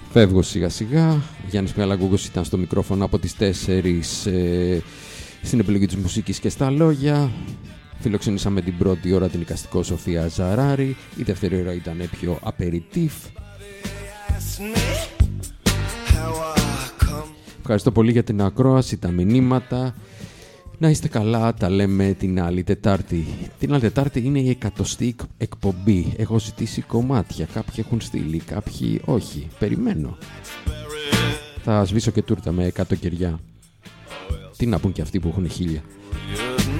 Φεύγω σιγά σιγά. Γιάννης Μιαλαγκούγκος ήταν στο μικρόφωνο από τις 4 στην επιλογή της μουσικής και στα λόγια. Φιλοξενήσαμε την πρώτη ώρα την εικαστικό Σοφία Ζαράρη. Η δεύτερη ώρα ήταν πιο απεριτίφ. Ευχαριστώ πολύ για την ακρόαση, τα μηνύματα. Να είστε καλά, τα λέμε την άλλη Τετάρτη. Την άλλη Τετάρτη είναι η 100η εκπομπή. Έχω ζητήσει κομμάτια. Κάποιοι έχουν στείλει, κάποιοι όχι. Περιμένω. Θα σβήσω και τούρτα με 100 κεριά. Τι να πούν και αυτοί που έχουν 1000.